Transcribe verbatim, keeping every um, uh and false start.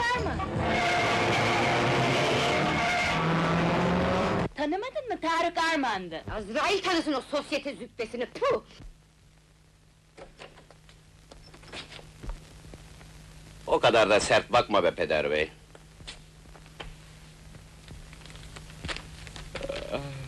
Arman! Tanımadın mı? Tarık Arman'dı. Azrail tanısın o sosyete züppesini, puh! O kadar da sert bakma be peder bey.